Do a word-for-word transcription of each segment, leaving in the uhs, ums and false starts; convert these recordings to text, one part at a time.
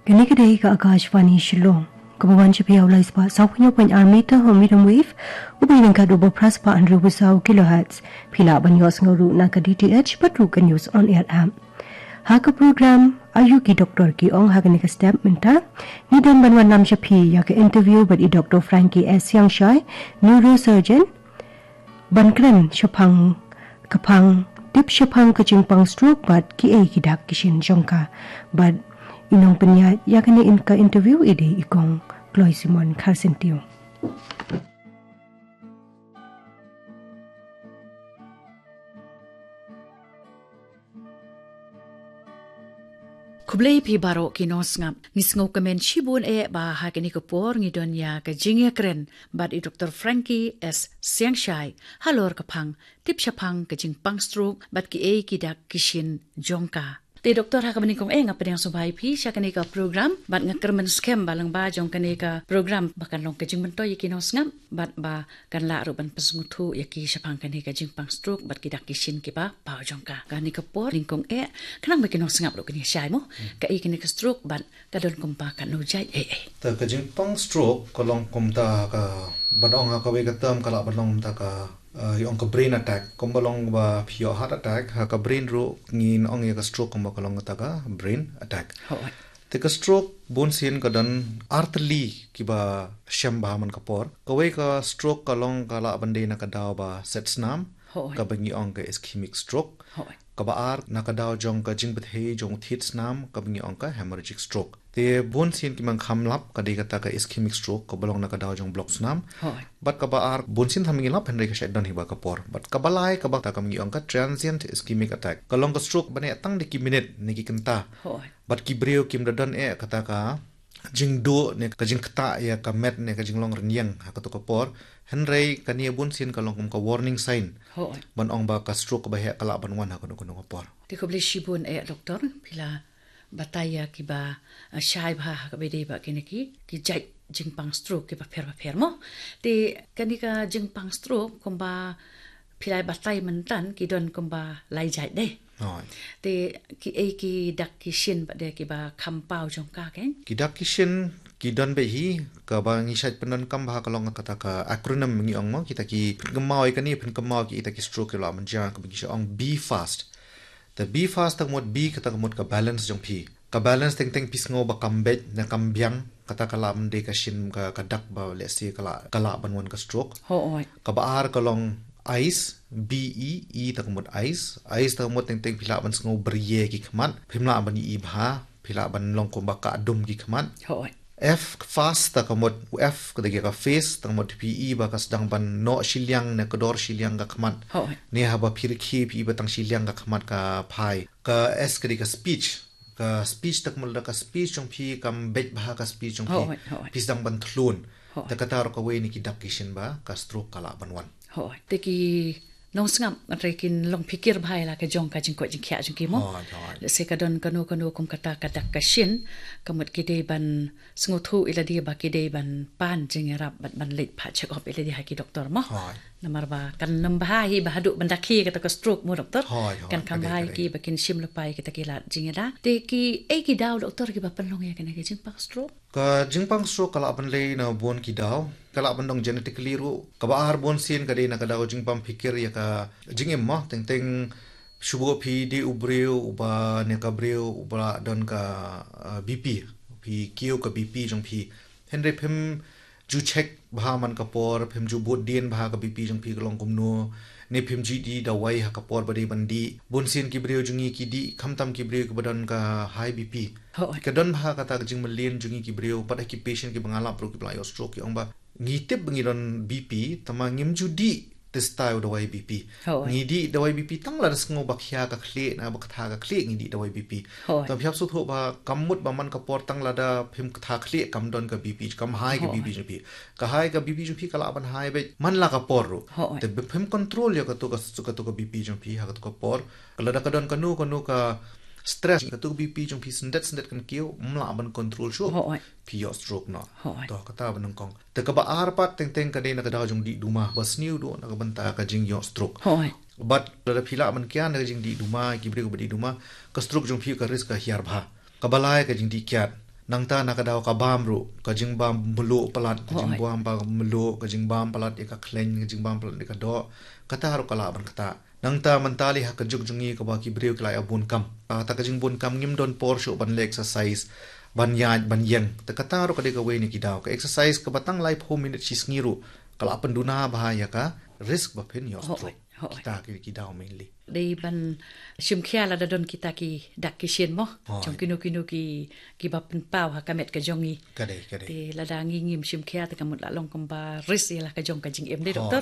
Kini kedai ke Akashvani Shillong. Kebawan cepi awal ispa saupunya pen armita home medium wave ubi nangka double press pa andrew wisau kilohertz pila banyos ngoru nangka D T H patru ke news on air am. Haka program ayu ki doktor ki ong haka nika step minta ni dan banwan nam cepi ya ke interview badi Doctor Frankie S Yang Shai neurosurgeon bankren shapang kapang tip shapang kecingpang stroke bat ki e ki dak kishin jongka but inong penya yakni inka interview ide ikong Chloe Simon Carsentio. Kublai pi baro kinos ngap ngisngau kemen shibun e ba ha kini kapor ngidon ya ke jingya kren bad i Doctor Frankie S Siangshai halor kapang tip shapang ke jingpang stroke bad ki e kidak kishin jongka. Te doktor ha kabani kong e nga pedang subay pi siya kanika program bat nga kermen scam balang ba jong kanika program bakan long kajing mento yaki nos ngam bat ba kan la ruban pasmutu yaki siapang kanika jing pang stroke bat kidak kishin kiba pa jong ka kanika por lingkong e kanang baki nos ngam ro kani syai mo ka i kanika stroke bat kadon kumpa kan no jai e e ta kajing pang stroke kolong kumta ka badong ha ka we ka term kala badong ta ka Uh, yung ka brain attack kumbalong ba pure heart attack ha ka brain ro ngin ong ya ka stroke kumba kalong ta ka brain attack ho te ka stroke bon sin ka dan artli ki ba sham ba man ka por ka we ka stroke kalong kala bande na ka daw ba sets nam ka bangi ong ka ischemic stroke ka ba ar na ka daw jong ka jing bet he jong thits nam ka bangi ong ka hemorrhagic stroke te bon sin ki mang khamlap ka de ka ta ka ischemic stroke ka balong na ka daw jong blocks nam but ka ba ar bon sin thamingi lap henry ka shutdown hiba ka por but ka balai ka ba ta ka mangi ong ka transient ischemic attack ka long ka stroke bane tang de ki minute ni ki kenta but ki breo kim dadan e ka ta ka jing do ne ka jing kta ya ka met ne ka jing long renyang ha ka to ka por henry ka ni bon sin ka long ka warning sign ban ong ba ka stroke ba he kala ban wan ha ka no ka por te ko bli shibun e doktor pila bataya ki ba shai ba ka bede ba kiniki ki jai jingpang stroke ki ba pher ba pher mo te kanika jingpang stroke komba pilai batai mentan ki don komba lai jai de te ki e ki dak ki shin ba de ki ba khampau jong ka ken ki dak ki shin ki don be hi ka ba ngi shat penon kam ba ka long ka ta ka acronym ngi ong mo kita ki gemau ka ni pen gemau ki ita ki stroke la man ja ka bi ong B fast the B fast tak mod B ka ta mod ka balance jong P ka balance teng teng pisngo ba kambet na kambyang kata kala mde ka shin ka kadak ba let's say kala kala ban wan ka stroke ho oi ka ba ar ka long ice B E E tak mod ice ice tak mod teng teng pila ban sngo briye ki khman phimla ban i bha pila ban long ko ba ka dum ki khman ho oi F fast tak mod F ka de ka face tak mod P E ba ka sedang ban no shilyang na kodor shilyang ka khman ho oi ne ha ba phir khi pi ba tang shilyang ka khman ka phai ka S ka de ka speech ka speech tak mulda ka speech jong phi kam bet bha ka speech jong phi pisang ban thlun ta katar ko we ni ki dak kishin ba ka stroke kala ban wan ho te ki nong sngam atrekin long pikir bhai la ka jong ka jing ko jing kya jing ki mo le se ka don kanu kanu kum kata ka dak ka shin kamut ki de ban sngo thu ila di ba ki de ban pan jing rap ban ban leit pha check up ila di ha ki doktor mo namar ba kan nambahai ba hadu bandaki kata ka stroke mo doktor kan kambahai ki bakin shim lapai kita kila jingeda te ki e ki daw doktor ki ba panlong ya kana ki jingpang stroke ka jingpang stroke kala ban le na bon ki daw kala ban dong genetically ru ka ba ar bon sin ka de na ka daw jingpang fikir ya ka jingem mo teng teng shubo phi di ubreu uba ne ka breu uba don ka B P phi kiu ka B P jong phi henry phim ju check bha man ka por phim ju bod dien bha ka B P jong phi long kum no ne phim G D da wai ha ka por bari bandi bon sin ki breu jungi ki di khamtam ki breu ka badon ka high B P ka don bha ka ta jing malien jungi ki breu pada ki patient ki bangala pro ki bla stroke ki ong ba ngitip bangi don B P tama ngim ju di testyle da wai B P ngidi da wai B P tang la sngo bakhya ka khle na bakha ka khle ngidi da wai B P tam phap su tho ba kamut ba man ka por tang la da phim kha khle kam don ka B P kam high ka B P jp ka high ka B P jp kala ban high be man la ka por ro te phim control ya ka to ka ka to ka B P jp ha ka to ka por kala da ka don ka nu ka nu ka stress ka to B P jong pi sendet sendet kan kiu mla ban control shu pi yo stroke no to ka ta ban kong te ka ba ar pat teng teng ka de na ka da jong di duma bas new do na ka ban ta ka jing yo stroke but da phila man kya na jing di duma ki bre ko di duma ka stroke jong pi ka risk ka hiar bha ka balai ka jing di kyat nang ta nakadaw ka bam ru ka jing bam melu pelat ka jing bam ba melu ka jing bam pelat ka kleng ka jing bam pelat ka do kata ru kala ban kata nang ta mentali ha ka jugjungi ka ba ki breu klai abun kam ta ka jing bun kam ngim don por shu ban le exercise ban yaj ban yeng ta kata ru ka de ka we ni ki daw ka exercise ka batang life home minute chis ngiru kala penduna bahaya ka risk ba pin yo stroke kita ki ki daw mainly Dei ban shimkhia la da don kita ki dak ki shin mo chong kinu kinu ki ki ba pen pau ha kamet ka jongi kade kade te la da ngi ngim shimkhia te kamut la long kam ba ris la ka jong ka jing em de doktor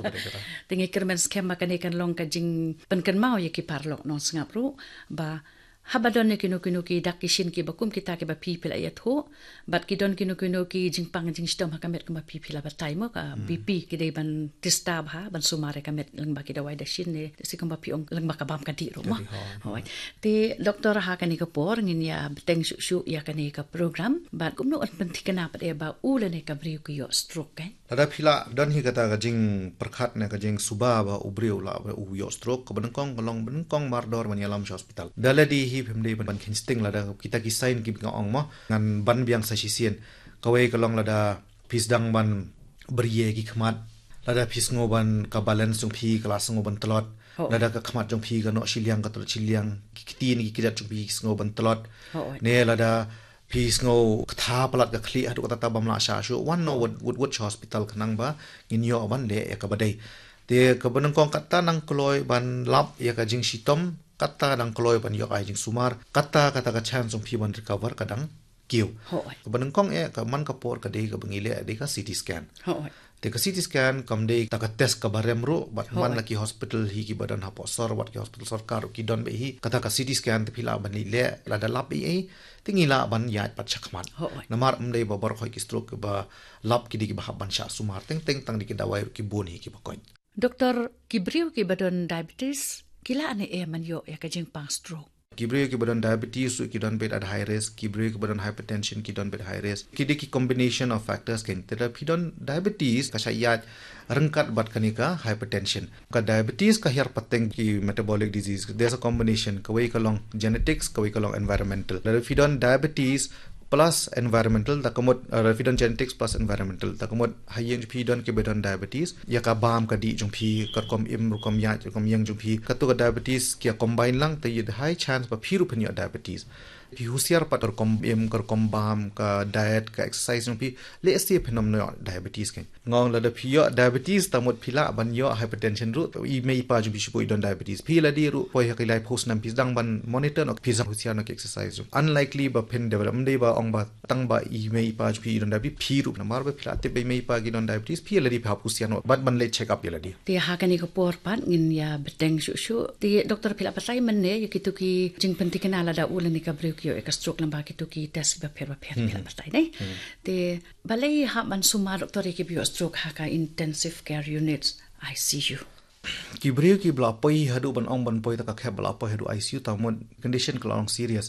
te ngi kermen scam ma kan kan long ka jing pen kan mau ye ki parlo non sngap ru ba habadon ne kinu kinu ki dak ki shin ki bakum kita ki ba people ayat ho bat ki don kinu kinu ki jing pang jing stom ha kamet ka ba people la ba time ka bp ki dei ban disturb ha ban sumare kamet lang ba ki da wai da shin ne si kam ba pi ong lang ba ka bam ka di ro ma hoi te doktor ha kan ka por ngin ya beteng shu shu ya kan ka program bat kum no an penting kana pa de ba u le ne ka briu ki yo stroke kan ada pila don hi kata ka jing perkhat ne ka jing suba ba ubriu la ba u yo stroke ka benengkong kolong benengkong mardor man yalam hospital daladi hi pemde ban kinsting la da kita ki sign ki ngong mo ngan ban biang sa sisien kawai kalong la da pisdang ban beriye ki khmat la da pis ngoban ka balance jong phi kelas ngoban telot la da ka khmat jong phi ka no siliang ka tol siliang ki tin ki kidat jong phi ngoban telot ne la da pis ngo tha palat ka khli adu ta bam la sha shu one no wood wood hospital kanang ba ngin yo ban le ya ka badai te ka banang kong kata nang kloy ban lap ya ka jing sitom kata nang kloy ban yo ai jing sumar kata kata ka chance jong phi ban recover kadang kiu ka banang kong e ka man ka por ka dei ka bangile de ka ct scan te ka ct scan kam dei ta ka test ka barem ru bat man la ki hospital hi ki badan ha posor wat ki hospital sarkar ki don be hi kata ka ct scan te phila ban le la da lap e tingila ban ya pat chakman namar mdei ba bar khoi ki stroke ba lap ki di ba ban sha sumar teng teng tang di ki dawai ki bon hi ki ba koin doktor kibriu ki badon diabetes kila ane e man yo ya ka jing pang stroke Kibriyo ki badan diabetes ki don bed at high risk, kibriyo ki badan hypertension ki don bed high risk. Kidi ki combination of factors ken tera pidon diabetes ka syayat rengkat bat kanika hypertension. Ka diabetes ka hiar pateng ki metabolic disease. There's a combination kawai kalong genetics kawai kalong environmental. Dari pidon diabetes plus environmental takamot uh, pidon genetics plus environmental takamot hayen pidon ki bedon diabetes ya ka bam ka di jong phi kar kom im kom ya kom yang jong phi ka to ka diabetes ki combine lang te yid high chance ba phiru phin ya diabetes phi husiar pator kom im kar kom bam ka diet ka exercise jong phi le sti phenomenon diabetes ken ngong la da phi ya diabetes tamot phila ban yo hypertension ru i mei pa ju bi shu don diabetes phi la di ru poi ha ki life host nam phi dang ban monitor no phi husiar no exercise unlikely ba phin develop mdei ba ong ba tang ba i mei pa ju phi don diabetes phi ru na mar ba phila te be mei pa gi don diabetes phi la di pha husiar no bat ban le check up la di te ha kan ko por pan ngin ya beteng shu shu te doktor phila pasai man ne yikitu ki jing penting kana la da ulen ni ka breu ki ka stroke lamba ki to ki test ba pher ba pher phila pasai nei te balai ha man suma doktor ki bio stroke ha ka intensive care units I C U kibriyo ki bla poi hadu ban ong ban poi ta ka khab bla poi hadu I C U ta mon condition kalong serious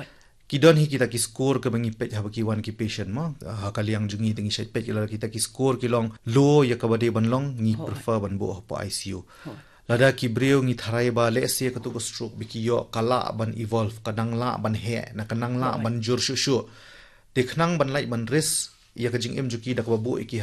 kidon hi kita ki score ka bangi pet ha ki wan ki patient ma ha kaliang jungi tingi shet pet la kita ki score ki long low ya ka bade ban long ni prefer ban bo pa I C U lada ki breu ngi tharai ba le se ka to ko stroke bi ki yo kala ban evolve kadang la ban he na kanang la ban jur shu shu tikhnang ban lai ban ris ya ka jing em ju ki da ka bu ki